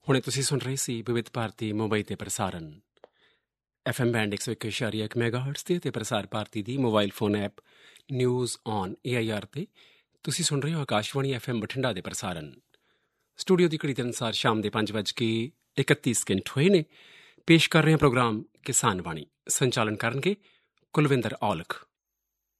ਹੁਣੇ ਤੁਸੀਂ ਸੁਣ ਰਹੇ ਸੀ ਵਿਵਿਧ ਭਾਰਤੀ ਮੁੰਬਈ ਤੇ ਪ੍ਰਸਾਰਣ FM ਬੈਂਡ 101.1 ਮੈਗਾਹਰਟਜ਼ ਤੇ ਅਤੇ ਪ੍ਰਸਾਰ ਭਾਰਤੀ ਦੀ mobile phone app news on AIR ਤੇ ਤੁਸੀਂ ਸੁਣ ਰਹੇ ਹੋ ਆਕਾਸ਼ਵਾਣੀ FM ਬਠਿੰਡਾ ਦੇ ਪ੍ਰਸਾਰਣ। ਸਟੂਡੀਓ ਦੀ ਘੜੀ ਦੇ ਅਨੁਸਾਰ ਸ਼ਾਮ ਦੇ 5:31 ਹੋਏ ਨੇ। ਪੇਸ਼ ਕਰ ਰਹੇ ਹਾਂ ਪ੍ਰੋਗਰਾਮ ਕਿਸਾਨ ਬਾਣੀ। ਸੰਚਾਲਨ ਕਰਨਗੇ ਕੁਲਵਿੰਦਰ ਔਲਖ।